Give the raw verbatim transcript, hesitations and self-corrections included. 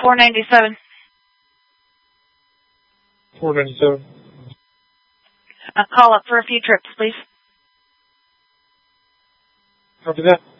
four ninety-seven. four ninety-seven. Uh, call up for a few trips, please. Copy that.